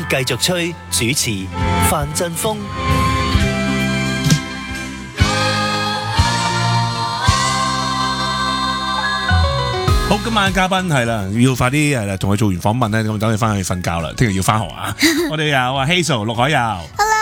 繼續吹，主持范振鋒。 好，今晚嘅嘉賓係啦，要快啲係啦，同佢做完訪問咧，咁等佢翻去瞓覺啦。聽日要翻學啊！我哋有Hazel陸海佑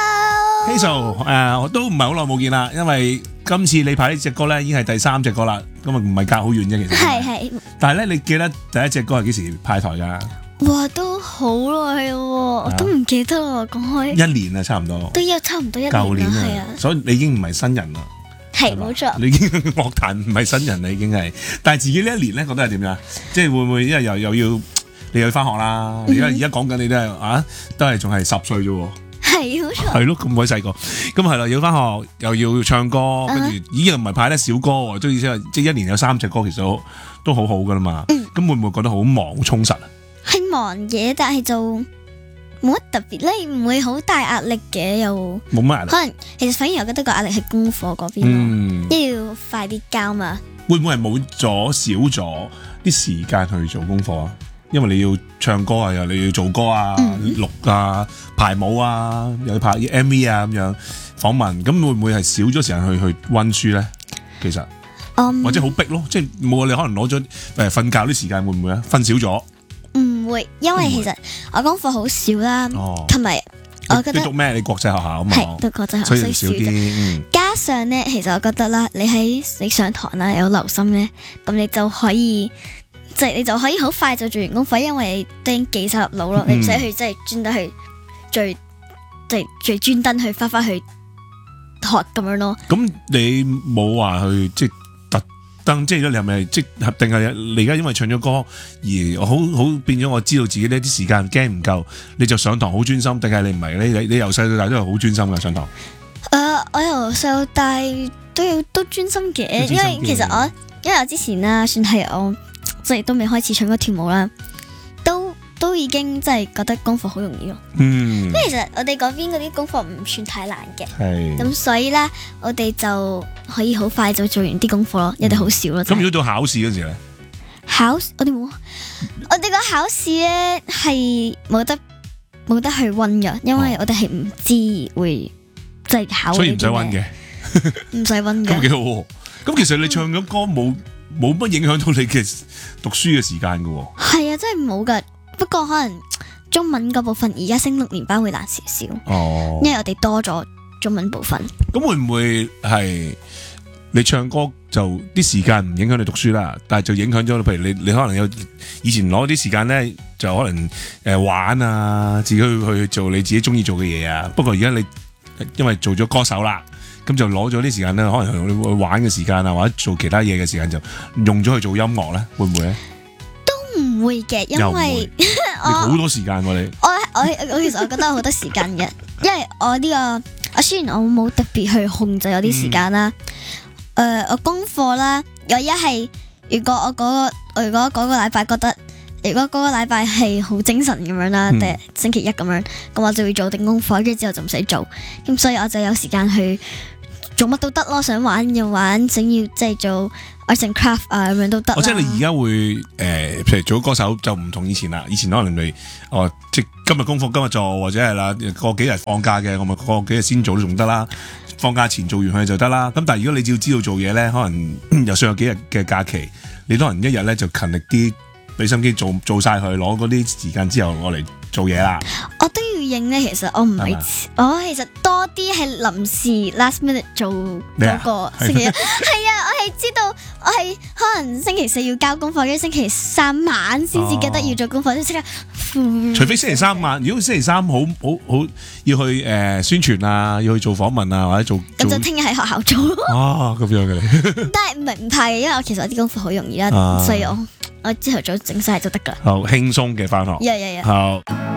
，Hello，Hazel，我都唔係好耐冇見啦，因為今次你派呢隻歌咧已經係第3隻歌啦，咁啊唔係隔好遠啫，其實係。 但係咧，你記得第一隻歌係幾時派台㗎？ 哇，都好耐咯，我都唔記得啦。講開 1年啊，差唔多。 都有差唔多1年啦， 舊年係啊， 所以你已經唔係新人啦。 係冇錯。 你已經樂壇唔係新人啦，已經係。但係自己呢一年咧，覺得係點樣？即係會唔會因為又要你又要翻學啦？而家講緊你都係都係仲係10歲啫喎。 係冇錯。 係咯，咁鬼細個，咁係啦，要翻學又要唱歌，跟住已經唔係派得小歌喎，即係1年有3隻歌，其實都好好噶啦嘛。咁會唔會覺得好忙好充實啊？ 係忙嘅，但係就冇乜特別咧，唔會好大壓力嘅，又冇乜壓力。 可能其實反而我覺得個壓力係功課嗰邊咯，因為要快啲交嘛。 會唔會係冇咗少咗啲時間去做功課啊？因為你要唱歌啊，又你要做歌啊、錄啊、排舞啊，又要拍 MV 啊咁樣訪問，咁會唔會係少咗時間去溫書咧？其實，或者好逼咯，即係冇你可能攞咗瞓覺啲時間，會唔會啊？瞓少咗？ 唔會，因為其實我功課好少啦，同埋我覺得你讀咩？你國際學校啊嘛， 係讀國際學校， 所以少啲。 加上咧，其實我覺得啦，你上堂啦有留心咧，咁你就可以你就可以好快就做完功課，因為你都已經記晒入腦咯，你唔使去即係專登去最專登去翻去學咁樣咯。 咁你冇話去即係特登，即係你係咪即係定係你而家因為唱咗歌而好變咗？我知道自己呢啲時間驚唔夠，你就上堂好專心，定係你唔係？你由細到大都係好專心㗎上堂。 我由細到大都專心嘅，因為其實我之前啦，算係我即係都未開始唱歌跳舞啦，都已經即係覺得功課好容易咯。因為其實我哋嗰邊嗰啲功課唔算太難嘅，咁所以咧我哋就可以好快就做完啲功課咯，有啲好少咯。 咁如果到考試嗰時咧， 我哋個考試咧係冇得去溫噶，因為我哋係唔知會即係考， 所以唔使溫嘅， 唔使溫嘅。 咁幾好喎！咁其實你唱咗歌冇乜影響到你嘅讀書嘅時間噶喎。係啊，真係冇噶。不過可能中文嗰部分而家升6年班會難少少，因為我哋多咗中文部分。 咁會唔會係你唱歌就啲時間唔影響你讀書啦？但係就影響咗，譬如你可能有以前攞啲時間咧，就可能玩啊，自己去做你自己中意做嘅嘢啊。不過而家你因為做咗歌手啦，咁就攞咗啲時間咧，可能去玩嘅時間啊，或者做其他嘢嘅時間就用咗去做音樂咧，會唔會咧？ 唔會嘅，因為你好多時間喎你。 我其實我覺得我好多時間嘅，因為我雖然我冇特別去控制我啲時間啦，我功課啦，如果嗰個禮拜覺得，如果嗰個禮拜係好精神咁樣啦，第星期一咁樣，咁我就會做定功課，跟住之後就唔使做，咁所以我就有時間去做乜都得咯，想玩就玩，想要即係做arts and craft 啊咁樣都得。 即係你而家會譬如做歌手就唔同以前啦。以前可能你即係今日功課今日做，或者係啦過幾日放假嘅，我咪過幾日先做都仲得啦。放假前做完佢就得啦。咁但係如果你要知道做嘢咧，可能又算有幾日嘅假期，你可能一日咧就勤力啲，俾心機做晒佢，攞嗰啲時間之後我嚟做嘢啦。 我都要認咧，其實我唔係，我其實多啲係臨時 last minute 做嗰個星期一。係啊，我係知道我係可能星期4要交功課，跟住星期3晚先至記得要做功課，即刻。 除非星期3晚，如果星期3好要去宣傳啊，要去做訪問啊，或者做咁就聽日喺學校做咯。 咁樣嘅。 但係唔怕嘅，因為其實我啲功課好容易啦，所以我朝頭早整晒就得噶啦。 好輕鬆嘅返學。 Yeah. 好。